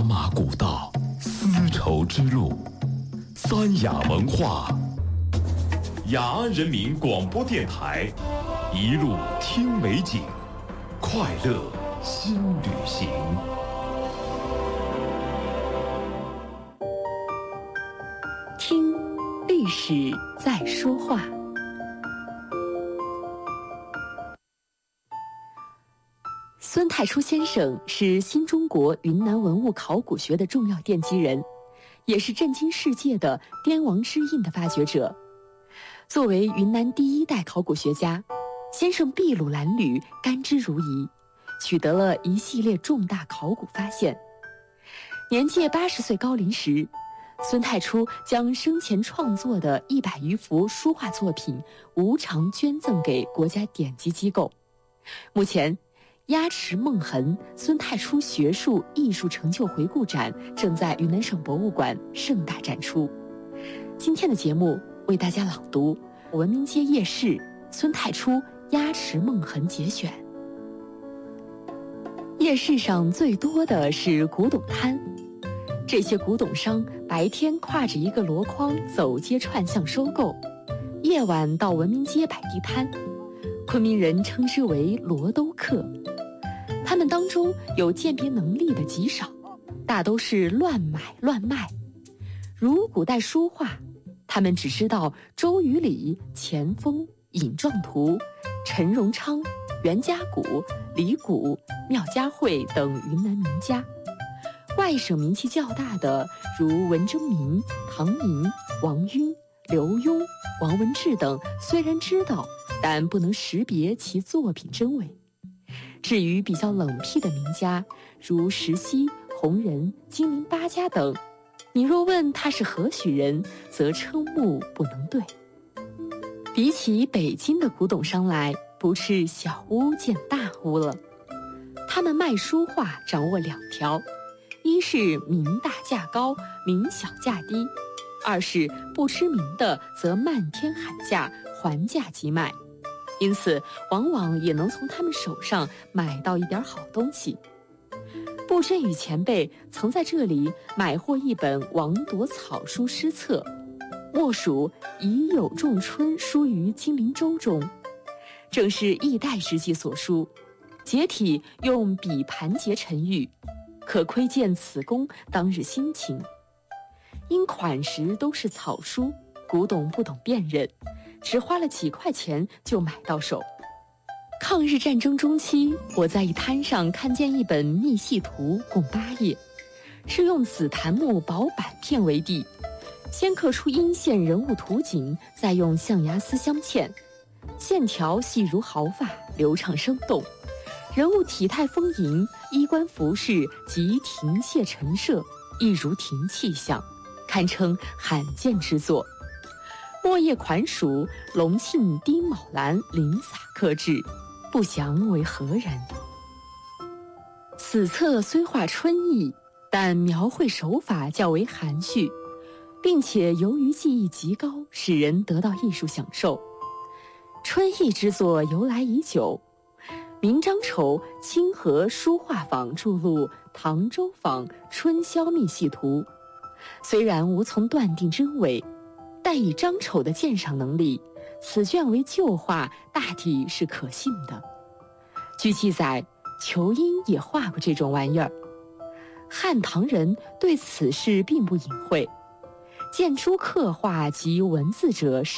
雅马古道，丝绸之路，三雅文化。雅安人民广播电台，一路听美景，快乐新旅行。 听历史在说话。孙太初先生是新中国云南文物考古学的重要奠基人，也是震惊世界的滇王之印的发掘者。作为云南第一代考古学家，先生筚路蓝缕，甘之如饴，取得了一系列重大考古发现。年届80岁高龄时，孙太初将生前创作的100余幅书画作品无偿捐赠给国家典籍机构。目前鸭池梦痕孙太初学术艺术成就回顾展正在云南省博物馆盛大展出。今天的节目为大家朗读文明街夜市孙太初鸭池梦痕节选。夜市上最多的是古董摊，这些古董商白天挎着一个箩筐走街串巷收购，夜晚到文明街摆地摊，昆明人称之为罗兜客。他们当中有鉴别能力的极少，大都是乱买乱卖。如古代书画，他们只知道周瑜礼、钱锋、尹壮图、陈荣昌、袁家谷、李谷、缪家慧等云南名家。外省名气较大的如文征明、唐寅、王晕、刘墉、王文志等虽然知道，但不能识别其作品真伪。至于比较冷僻的名家，如石溪、洪仁、金陵八家等，你若问他是何许人，则瞠目不能对。比起北京的古董商来，不是小巫见大巫了。他们卖书画掌握2条，一是名大价高，名小价低；二是不知名的则漫天喊价，还价即卖。因此往往也能从他们手上买到一点好东西。布真宇前辈曾在这里买获一本王铎草书诗册，莫属已有仲春书于金陵州中，正是易代之际所书，结体用笔盘结沉郁，可窥见此公当日心情。因款识都是草书，古董不懂辨认，只花了几块钱就买到手。抗日战争中期，我在一摊上看见一本密细图，共8页，是用紫檀木薄板片为底，先刻出阴线人物图景，再用象牙丝镶嵌，线条细如毫发，流畅生动，人物体态丰盈，衣冠服饰及庭榭陈设一如庭气象，堪称罕见之作。墨叶款属隆庆丁卯兰林洒刻制，不详为何人。此册虽画春意，但描绘手法较为含蓄，并且由于技艺极高，使人得到艺术享受。春意之作由来已久，明张丑清河书画坊著录《唐周坊春宵密细图》，虽然无从断定真伪，但以张丑的鉴赏能力，此卷为旧画，大体是可信的。据记载，仇英也画过这种玩意儿。汉唐人对此事并不隐晦，见诸刻画及文字者